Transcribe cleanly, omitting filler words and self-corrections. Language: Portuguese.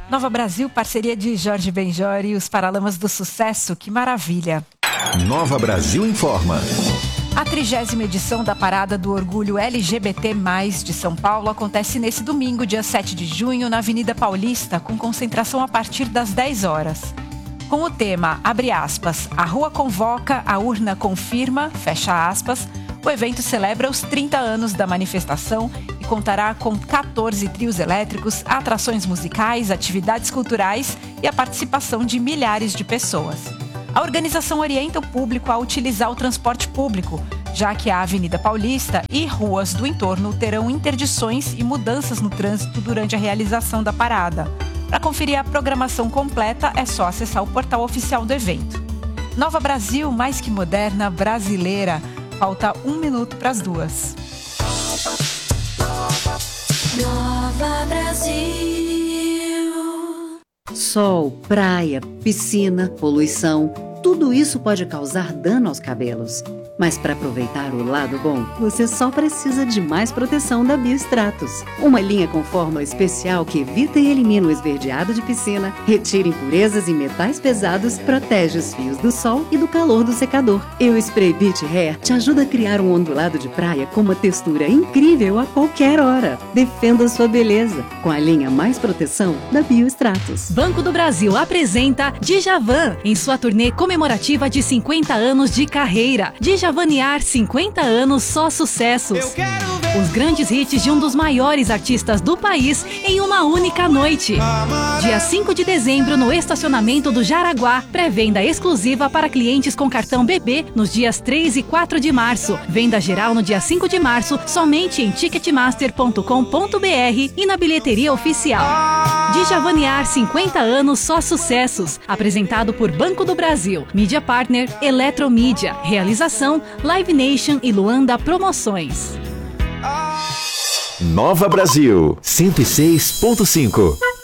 Nova Brasil, parceria de Jorge Benjor e os Paralamas do Sucesso, que maravilha. Nova Brasil informa. A 30ª edição da Parada do Orgulho LGBT+, de São Paulo, acontece nesse domingo, dia 7 de junho, na Avenida Paulista, com concentração a partir das 10 horas. Com o tema, abre aspas, a rua convoca, a urna confirma, fecha aspas, o evento celebra os 30 anos da manifestação e contará com 14 trios elétricos, atrações musicais, atividades culturais e a participação de milhares de pessoas. A organização orienta o público a utilizar o transporte público, já que a Avenida Paulista e ruas do entorno terão interdições e mudanças no trânsito durante a realização da parada. Para conferir a programação completa, é só acessar o portal oficial do evento. Nova Brasil, mais que moderna, brasileira. Falta 1 minuto para as 2. Nova Brasil. Sol, praia, piscina, poluição, tudo isso pode causar dano aos cabelos. Mas para aproveitar o lado bom, você só precisa de mais proteção da Biostratos. Uma linha com fórmula especial que evita e elimina o esverdeado de piscina, retira impurezas e metais pesados, protege os fios do sol e do calor do secador. E o Spray Beach Hair te ajuda a criar um ondulado de praia com uma textura incrível a qualquer hora. Defenda sua beleza com a linha mais proteção da Biostratos. Banco do Brasil apresenta Djavan em sua turnê comemorativa de 50 anos de carreira. Djavanear 50 anos, só sucessos. Os grandes hits de um dos maiores artistas do país em uma única noite. Dia 5 de dezembro no estacionamento do Jaraguá. Pré-venda exclusiva para clientes com cartão BB nos dias 3 e 4 de março. Venda geral no dia 5 de março somente em ticketmaster.com.br e na bilheteria oficial. Djavanear 50 anos, só sucessos. Apresentado por Banco do Brasil. Mídia Partner Eletromídia. Realização Live Nation e Luanda Promoções. Nova Brasil 106.5.